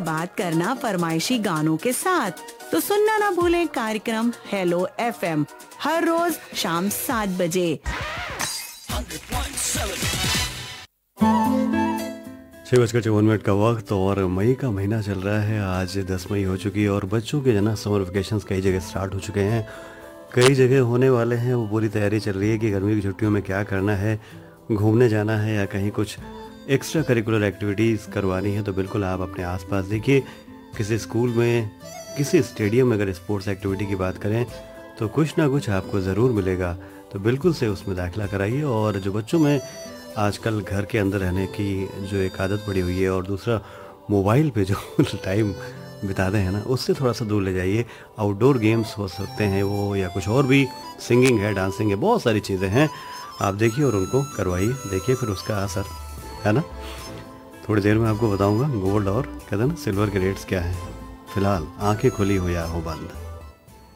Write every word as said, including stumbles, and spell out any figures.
बात करना फरमाइशी गानों के साथ। तो सुनना ना भूलें कार्यक्रम हेलो एफएम हर रोज शाम सात बजे। छः बजकर चौवन मिनट का वक्त और मई का महीना चल रहा है। आज दस मई हो चुकी है और बच्चों के जो ना समर वेकेशंस कई जगह स्टार्ट हो चुके हैं, कई जगह होने वाले हैं। वो पूरी तैयारी चल रही है कि गर्मी की छुट्टियों में क्या करना है, घूमने जाना है या कहीं कुछ एक्स्ट्रा करिकुलर एक्टिविटीज़ करवानी है। तो बिल्कुल आप अपने आसपास देखिए, किसी स्कूल में, किसी स्टेडियम में अगर स्पोर्ट्स एक्टिविटी की बात करें तो कुछ ना कुछ आपको ज़रूर मिलेगा। तो बिल्कुल से उसमें दाखिला कराइए। और जो बच्चों में आजकल घर के अंदर रहने की जो एक आदत पड़ी हुई है और दूसरा मोबाइल पे जो टाइम बिताते हैं ना, उससे थोड़ा सा दूर ले जाइए। आउटडोर गेम्स हो सकते हैं वो, या कुछ और भी, सिंगिंग है, डांसिंग है, बहुत सारी चीज़ें हैं। आप देखिए और उनको करवाइए, देखिए फिर उसका असर है ना। थोड़ी देर में आपको बताऊंगा गोल्ड और कहते हैं ना सिल्वर के रेट्स क्या हैं। फिलहाल आंखें खुली हो या हो बंद।